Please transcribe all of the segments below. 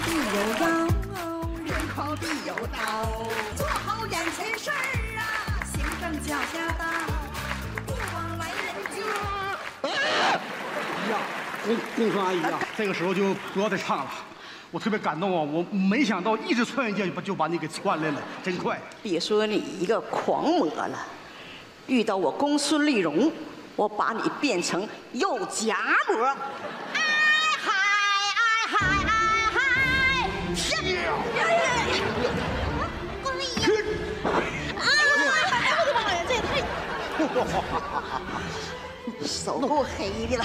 必有妖，人狂必有道。做好眼前事儿啊，行正脚下道，不枉来人间。 呀，公孙阿姨呀，这个时候就不要再唱了。我特别感动啊！我没想到一直穿越界就把你给穿来了，真快！ 别说你一个狂魔了，遇到我公孙丽蓉，我把你变成肉夹馍。哎嗨哎嗨哎嗨！ 公孙姨，我的妈呀，这也太……手够黑的了。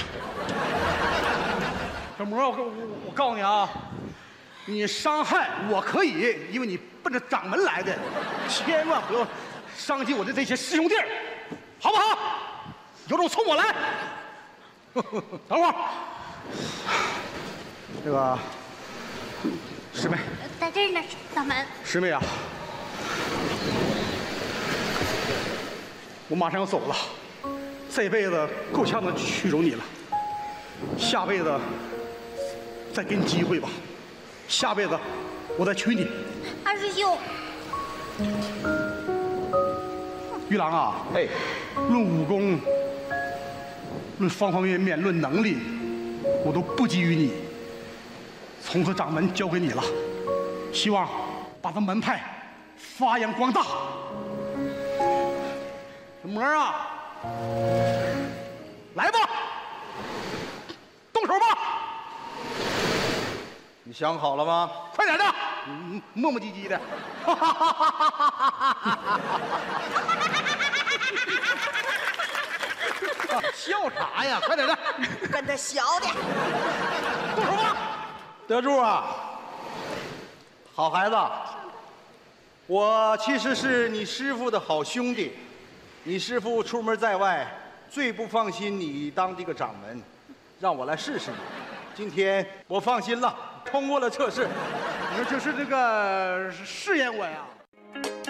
小魔，我告诉你啊。你伤害我可以，因为你奔着掌门来的，千万不要伤及我的这些师兄弟儿，好不好？有种冲我来！等会儿，这个师妹， 在这儿呢，掌门。 师妹啊，我马上要走了，这辈子够呛的屈辱你了，下辈子再给你机会吧。下辈子我再娶你。 二师兄， 玉郎啊， 哎， 论武功，论方方面面，论能力，我都不及于你。从此掌门交给你了，希望把咱门派发扬光大。小魔啊，来吧，动手吧！ 你想好了吗？ 快点的，磨磨唧唧的。笑啥呀？快点的， 跟他小点。 动手吧！ 德柱啊，好孩子，我其实是你师傅的好兄弟。你师傅出门在外，最不放心你当这个掌门，让我来试试你。今天我放心了。通过了测试， 你说就是这个试验我呀？